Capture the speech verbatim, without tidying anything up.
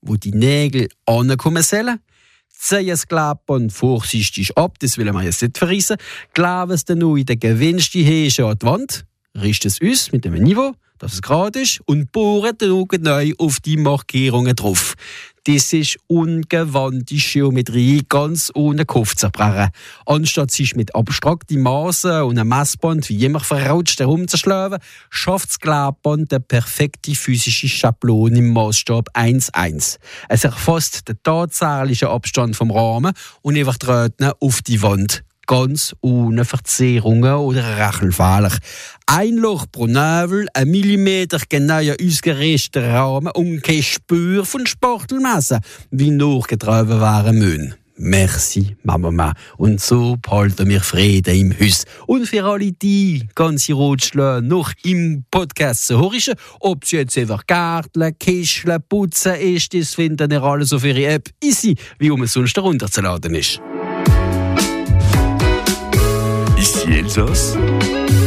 wo die Nägel ankommen sollen. Ziehen das Klebeband vorsichtig ab, das will man jetzt nicht verreissen. Kleben es dann noch in den gewünschten Häschen an die Wand, richten es uns mit einem Niveau, dass es gerade ist, und bohren dann neu auf die Markierungen drauf. Das ist ungewandte Geometrie, ganz ohne Kopf zu zerbrechen. Anstatt sich mit abstrakten Maßen und einem Messband wie immer verrutscht herumzuschlagen, schafft das Klebeband eine perfekte physische Schablone im Maßstab eins zu eins. Es erfasst den tatsächlichen Abstand vom Rahmen und überträgt ihn auf die Wand. Ganz ohne Verzerrungen oder Rechenfehler. Ein Loch pro Nebel, ein Millimeter genauer ausgerichteter Rahmen und kein Spür von Spachtelmasse, wie nachgetragen werden müssen. Merci, Mama. Und so behalten wir Frieden im Haus. Und für alle die ganze Rotschläge noch im Podcast zu hören, ob sie jetzt einfach Gärteln, Kischeln, Putzen ist, das finden ihr alles auf ihre App easy, wie um es sonst herunterzuladen ist. Ici Elsass,